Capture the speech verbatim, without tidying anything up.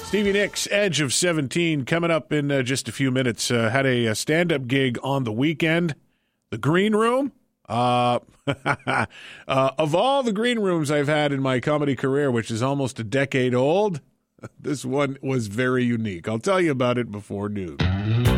Stevie Nicks, Edge of seventeen, coming up in uh, just a few minutes. Uh, had a, a stand-up gig on the weekend. The Green Room. Uh, uh, of all the green rooms I've had in my comedy career, which is almost a decade old, this one was very unique. I'll tell you about it before noon.